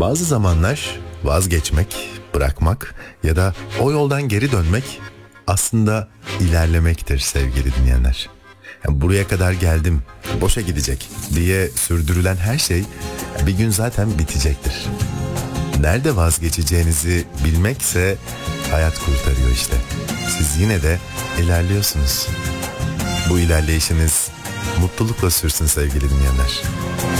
Bazı zamanlar vazgeçmek, bırakmak ya da o yoldan geri dönmek aslında ilerlemektir sevgili dinleyenler. Yani buraya kadar geldim, boşa gidecek diye sürdürülen her şey bir gün zaten bitecektir. Nerede vazgeçeceğinizi bilmekse hayat kurtarıyor işte. Siz yine de ilerliyorsunuz. Bu ilerleyişiniz mutlulukla sürsün sevgili dinleyenler.